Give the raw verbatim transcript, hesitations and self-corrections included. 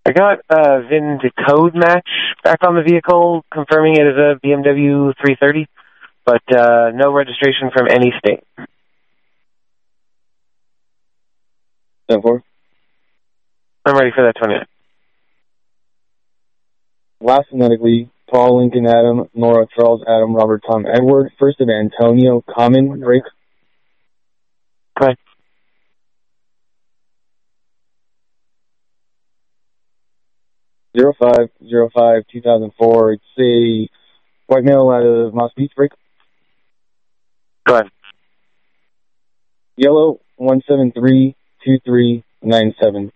I got a V I N decode match back on the vehicle, confirming it as a B M W three thirty, but uh, no registration from any state. ten four. I'm ready for that twenty. Last phonetically, Paul, Lincoln, Adam, Nora, Charles, Adam, Robert, Tom, Edward. First of Antonio, Common, break. Go ahead. Zero five zero five two thousand four. It's a white male out of Moss Beach, break. Go ahead. Yellow one seven three two three nine seven.